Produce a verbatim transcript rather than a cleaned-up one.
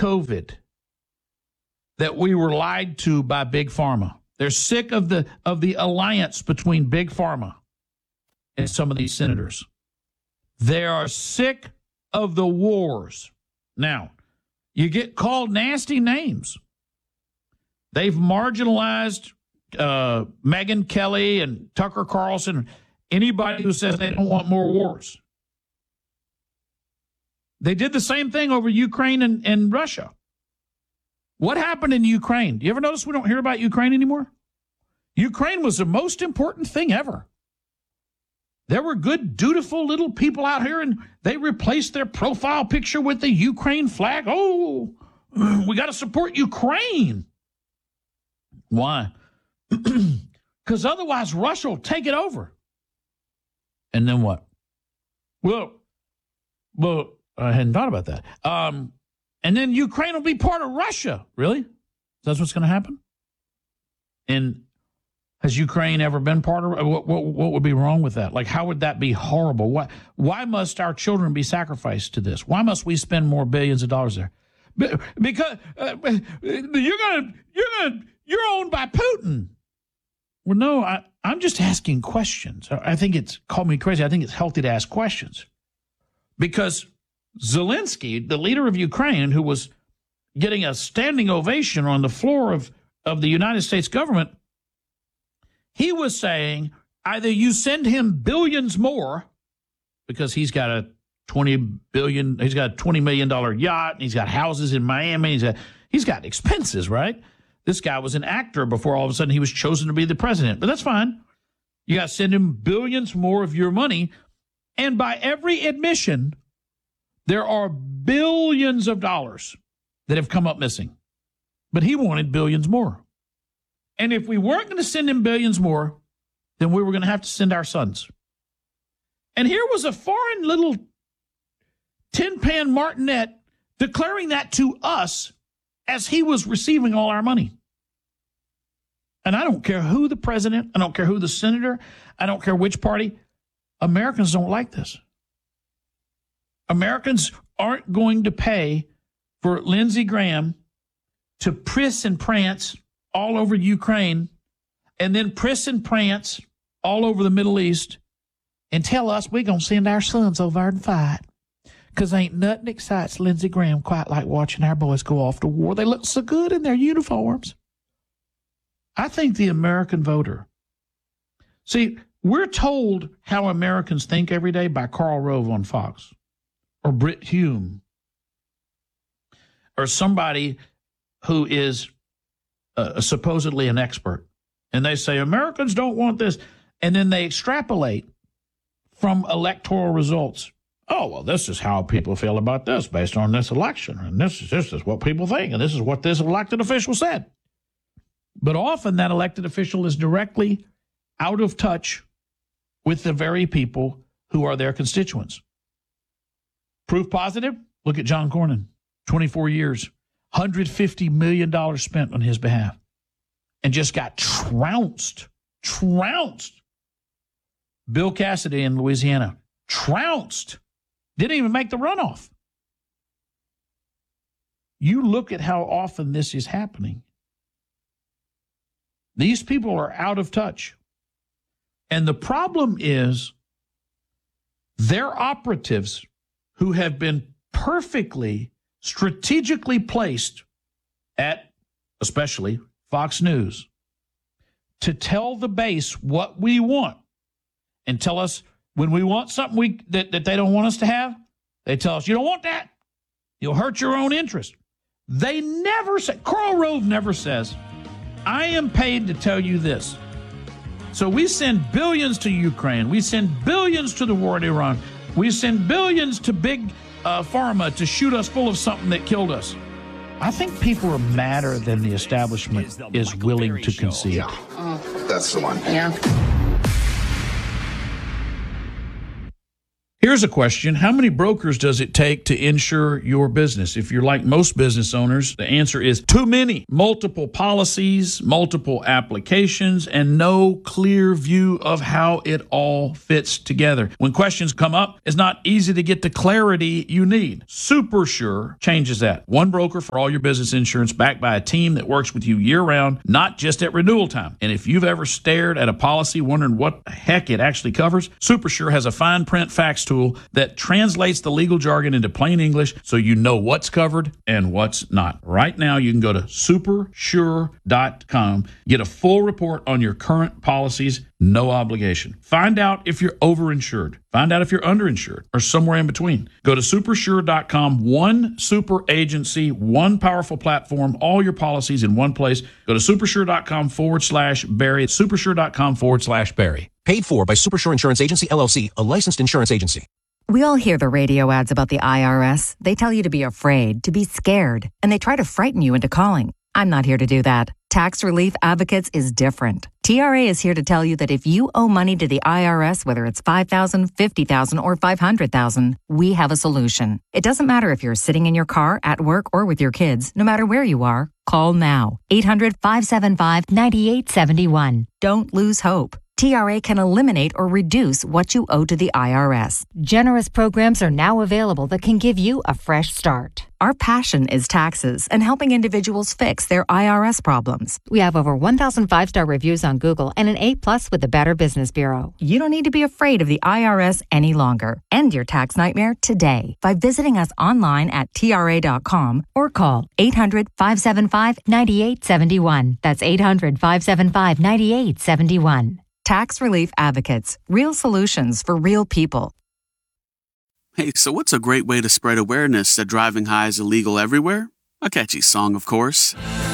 COVID that we were lied to by Big Pharma. They're sick of the of the alliance between Big Pharma and some of these senators. They are sick of the wars. Now, you get called nasty names. They've marginalized uh, Megyn Kelly and Tucker Carlson, anybody who says they don't want more wars. They did the same thing over Ukraine and, and Russia. What happened in Ukraine? Do you ever notice we don't hear about Ukraine anymore? Ukraine was the most important thing ever. There were good, dutiful little people out here, and they replaced their profile picture with the Ukraine flag. Oh, we got to support Ukraine. Why? Because otherwise Russia will take it over. And then what? Well, well, I hadn't thought about that. Um, and then Ukraine will be part of Russia. Really? That's what's going to happen? And has Ukraine ever been part of? What, what, what would be wrong with that? Like, how would that be horrible? Why, why must our children be sacrificed to this? Why must we spend more billions of dollars there? Because uh, you're gonna, you're gonna, you're owned by Putin. Well, no, I, I'm just asking questions. I think it's, call me crazy, I think it's healthy to ask questions. Because Zelensky, the leader of Ukraine, who was getting a standing ovation on the floor of, of the United States government, he was saying either you send him billions more because he's got a twenty billion, he's got a twenty million dollar yacht, and he's got houses in Miami, he's got, he's got expenses, right? This guy was an actor before all of a sudden he was chosen to be the president, but that's fine. You got to send him billions more of your money, and by every admission, there are billions of dollars that have come up missing, but he wanted billions more. And if we weren't going to send him billions more, then we were going to have to send our sons. And here was a foreign little tin pan martinet declaring that to us as he was receiving all our money. And I don't care who the president, I don't care who the senator, I don't care which party. Americans don't like this. Americans aren't going to pay for Lindsey Graham to priss and prance all over Ukraine, and then priss and prance all over the Middle East, and tell us we're going to send our sons over there and fight. Because ain't nothing excites Lindsey Graham quite like watching our boys go off to war. They look so good in their uniforms. I think the American voter, see, we're told how Americans think every day by Karl Rove on Fox, or Brit Hume, or somebody who is Uh, supposedly an expert, and they say Americans don't want this, and then they extrapolate from electoral results. Oh, well, this is how people feel about this based on this election, and this is this is what people think, and this is what this elected official said. But often that elected official is directly out of touch with the very people who are their constituents. Proof positive? Look at John Cornyn, twenty-four years. one hundred fifty million dollars spent on his behalf, and just got trounced, trounced. Bill Cassidy in Louisiana, trounced. Didn't even make the runoff. You look at how often this is happening. These people are out of touch. And the problem is their operatives who have been perfectly strategically placed at, especially, Fox News, to tell the base what we want and tell us when we want something we that, that they don't want us to have, they tell us, you don't want that. You'll hurt your own interest. They never say, Karl Rove never says, I am paid to tell you this. So we send billions to Ukraine. We send billions to the war in Iran. We send billions to big Uh, pharma to shoot us full of something that killed us. I think people are madder than the establishment is willing to concede. Yeah, uh, that's the one. Yeah. Here Here's a question. How many brokers does it take to insure your business? If you're like most business owners, the answer is too many. Multiple policies, multiple applications, and no clear view of how it all fits together. When questions come up, it's not easy to get the clarity you need. SuperSure changes that. One broker for all your business insurance, backed by a team that works with you year-round, not just at renewal time. And if you've ever stared at a policy wondering what the heck it actually covers, SuperSure has a fine print facts tool that translates the legal jargon into plain English so you know what's covered and what's not. Right now, you can go to super sure dot com, get a full report on your current policies, no obligation. Find out if you're overinsured. Find out if you're underinsured or somewhere in between. Go to super sure dot com, one super agency, one powerful platform, all your policies in one place. Go to super sure dot com forward slash Barry. super sure dot com forward slash Barry. Paid for by SuperSure Insurance Agency, L L C, a licensed insurance agency. We all hear the radio ads about the I R S. They tell you to be afraid, to be scared, and they try to frighten you into calling. I'm not here to do that. Tax Relief Advocates is different. T R A is here to tell you that if you owe money to the I R S, whether it's five thousand dollars, fifty thousand dollars, or five hundred thousand dollars, we have a solution. It doesn't matter if you're sitting in your car, at work, or with your kids. No matter where you are, call now. eight hundred, five seven five, nine eight seven one. Don't lose hope. T R A can eliminate or reduce what you owe to the I R S. Generous programs are now available that can give you a fresh start. Our passion is taxes and helping individuals fix their I R S problems. We have over one thousand five-star reviews on Google and an A plus with the Better Business Bureau. You don't need to be afraid of the I R S any longer. End your tax nightmare today by visiting us online at T R A dot com or call eight hundred, five seven five, nine eight seven one. That's eight hundred, five seven five, nine eight seven one. Tax Relief Advocates. Real solutions for real people. Hey, so what's a great way to spread awareness that driving high is illegal everywhere? A catchy song, of course.